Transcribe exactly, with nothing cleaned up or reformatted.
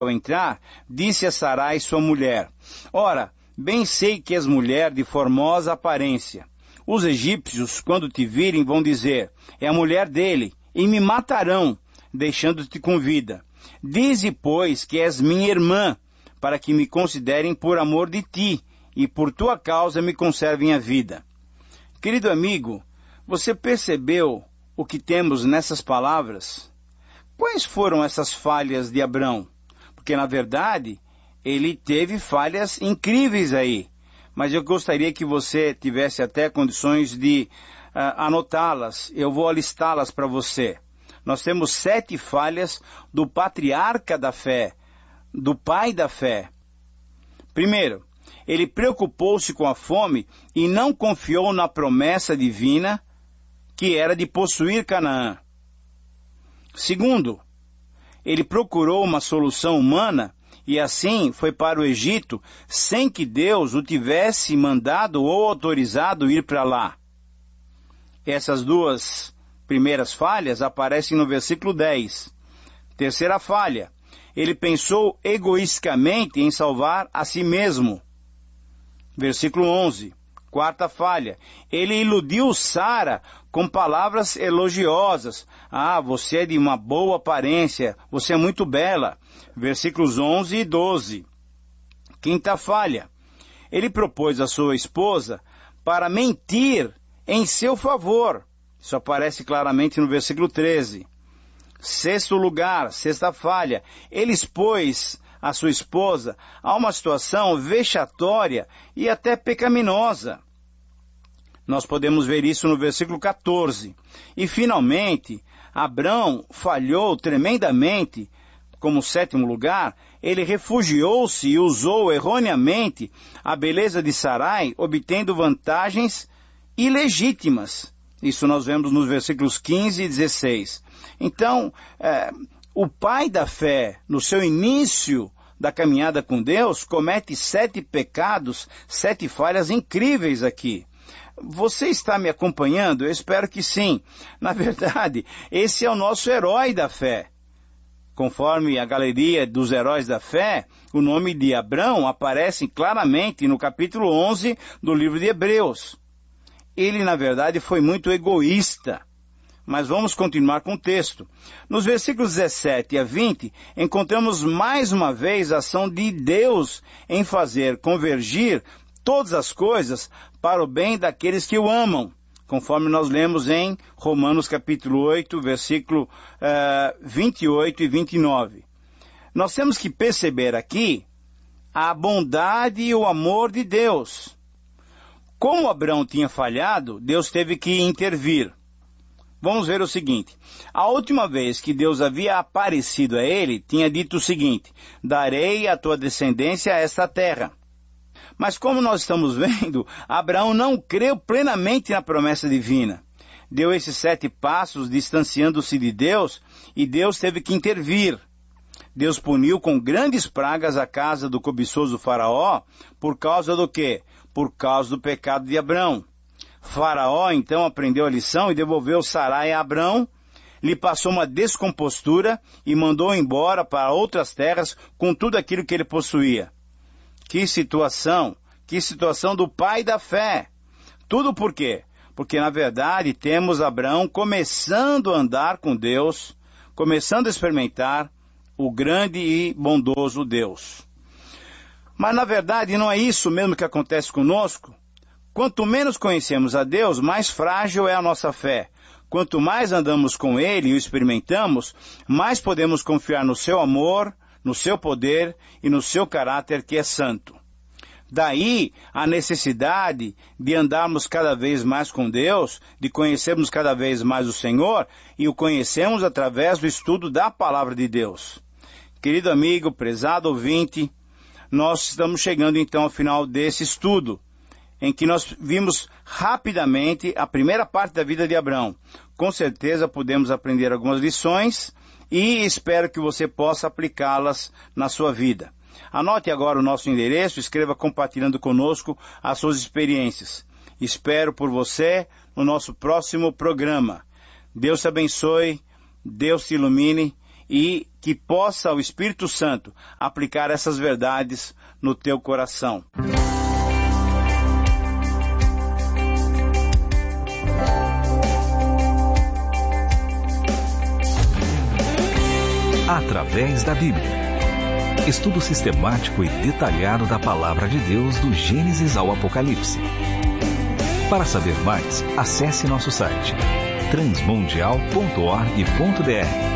ao entrar, disse a Sarai, sua mulher: Ora, bem sei que és mulher de formosa aparência. Os egípcios, quando te virem, vão dizer: é a mulher dele, e me matarão, deixando-te com vida. Dize, pois, que és minha irmã, para que me considerem por amor de ti, e por tua causa me conservem a vida. Querido amigo, você percebeu o que temos nessas palavras? Quais foram essas falhas de Abrão? Porque, na verdade, ele teve falhas incríveis aí. Mas eu gostaria que você tivesse até condições de uh, anotá-las. Eu vou alistá-las para você. Nós temos sete falhas do patriarca da fé, do pai da fé. Primeiro, ele preocupou-se com a fome e não confiou na promessa divina que era de possuir Canaã. Segundo, ele procurou uma solução humana e assim foi para o Egito sem que Deus o tivesse mandado ou autorizado ir para lá. Essas duas primeiras falhas aparecem no versículo dez. Terceira falha, ele pensou egoisticamente em salvar a si mesmo. Versículo onze. Quarta falha, ele iludiu Sara com palavras elogiosas. Ah, você é de uma boa aparência, você é muito bela. Versículos onze e doze. Quinta falha, ele propôs a sua esposa para mentir em seu favor. Isso aparece claramente no versículo treze. Sexto lugar, sexta falha, ele expôs a sua esposa a uma situação vexatória e até pecaminosa. Nós podemos ver isso no versículo quatorze. E, finalmente, Abrão falhou tremendamente. Como sétimo lugar, ele refugiou-se e usou erroneamente a beleza de Sarai, obtendo vantagens ilegítimas. Isso nós vemos nos versículos quinze e dezesseis. Então, é, o pai da fé, no seu início da caminhada com Deus, comete sete pecados, sete falhas incríveis aqui. Você está me acompanhando? Eu espero que sim. Na verdade, esse é o nosso herói da fé. Conforme a galeria dos heróis da fé, o nome de Abrão aparece claramente no capítulo onze do livro de Hebreus. Ele, na verdade, foi muito egoísta. Mas vamos continuar com o texto. Nos versículos dezessete a vinte, encontramos mais uma vez a ação de Deus em fazer convergir todas as coisas para o bem daqueles que o amam, conforme nós lemos em Romanos capítulo oito, versículo uh, vinte e oito e vinte e nove. Nós temos que perceber aqui a bondade e o amor de Deus. Como Abrão tinha falhado, Deus teve que intervir. Vamos ver o seguinte. A última vez que Deus havia aparecido a ele, tinha dito o seguinte: darei à tua descendência esta terra. Mas como nós estamos vendo, Abraão não creu plenamente na promessa divina. Deu esses sete passos distanciando-se de Deus e Deus teve que intervir. Deus puniu com grandes pragas a casa do cobiçoso faraó por causa do quê? Por causa do pecado de Abrão. Faraó então aprendeu a lição e devolveu Sarai a Abrão, lhe passou uma descompostura e mandou embora para outras terras com tudo aquilo que ele possuía. Que situação, que situação do pai da fé. Tudo por quê? Porque na verdade temos Abrão começando a andar com Deus, começando a experimentar o grande e bondoso Deus. Mas na verdade não é isso mesmo que acontece conosco. Quanto menos conhecemos a Deus, mais frágil é a nossa fé. Quanto mais andamos com Ele e o experimentamos, mais podemos confiar no seu amor, no seu poder e no seu caráter que é santo. Daí a necessidade de andarmos cada vez mais com Deus, de conhecermos cada vez mais o Senhor, e o conhecemos através do estudo da Palavra de Deus. Querido amigo, prezado ouvinte, nós estamos chegando então ao final desse estudo, em que nós vimos rapidamente a primeira parte da vida de Abrão. Com certeza podemos aprender algumas lições e espero que você possa aplicá-las na sua vida. Anote agora o nosso endereço, escreva compartilhando conosco as suas experiências. Espero por você no nosso próximo programa. Deus te abençoe, Deus te ilumine e que possa o Espírito Santo aplicar essas verdades no teu coração. Através da Bíblia. Estudo sistemático e detalhado da Palavra de Deus do Gênesis ao Apocalipse. Para saber mais, acesse nosso site transmundial ponto org ponto br.